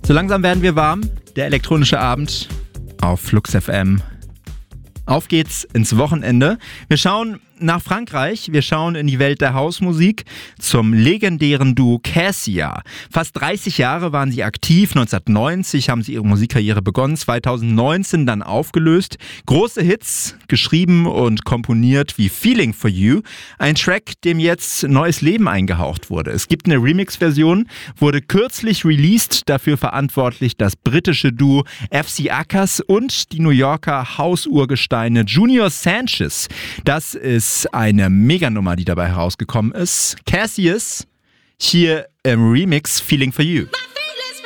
So langsam werden wir warm. Der elektronische Abend auf Flux FM. Auf geht's ins Wochenende. Wir schauen nach Frankreich, wir schauen in die Welt der Hausmusik zum legendären Duo Cassia. Fast 30 Jahre waren sie aktiv, 1990 haben sie ihre Musikkarriere begonnen, 2019 dann aufgelöst. Große Hits, geschrieben und komponiert wie Feeling for You, ein Track, dem jetzt neues Leben eingehaucht wurde. Es gibt eine Remix-Version, wurde kürzlich released, dafür verantwortlich das britische Duo FC Ackers und die New Yorker Hausurgesteine Junior Sanchez. Das ist eine Meganummer, die dabei herausgekommen ist. Cassius, hier im Remix Feeling for You.